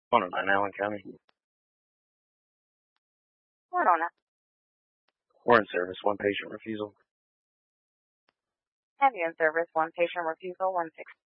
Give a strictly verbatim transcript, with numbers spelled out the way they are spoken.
one oh nine Allen County. one oh nine. We're in service, one patient refusal. Have you in service, one patient refusal, one six.